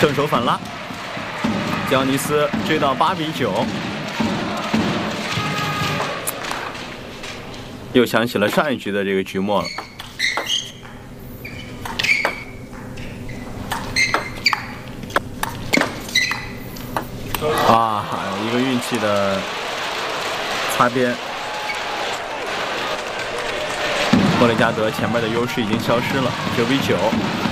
正手反拉，吉奥尼斯追到8比9，又想起了上一局的这个局末了。啊，一个运气的擦边，莫雷加德前面的优势已经消失了，9比9。